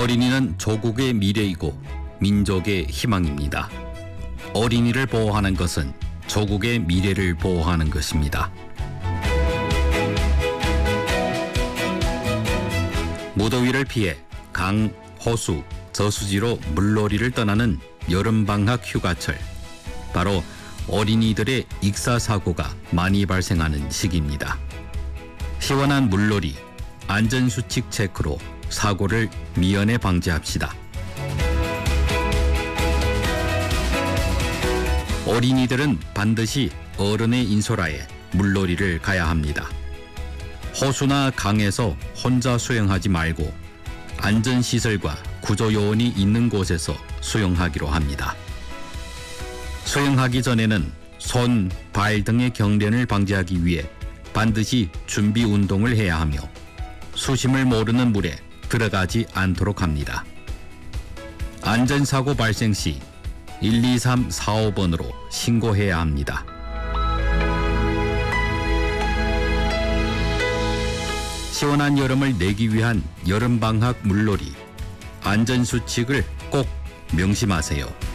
어린이는 조국의 미래이고 민족의 희망입니다. 어린이를 보호하는 것은 조국의 미래를 보호하는 것입니다. 무더위를 피해 강, 호수, 저수지로 물놀이를 떠나는 여름방학 휴가철. 바로 어린이들의 익사사고가 많이 발생하는 시기입니다. 시원한 물놀이, 안전수칙 체크로 사고를 미연에 방지합시다. 어린이들은 반드시 어른의 인솔하에 물놀이를 가야 합니다. 호수나 강에서 혼자 수영하지 말고 안전시설과 구조요원이 있는 곳에서 수영하기로 합니다. 수영하기 전에는 손, 발 등의 경련을 방지하기 위해 반드시 준비 운동을 해야 하며 수심을 모르는 물에 들어가지 않도록 합니다. 안전사고 발생 시 12345번으로 신고해야 합니다. 시원한 여름을 내기 위한 여름방학 물놀이, 안전수칙을 꼭 명심하세요.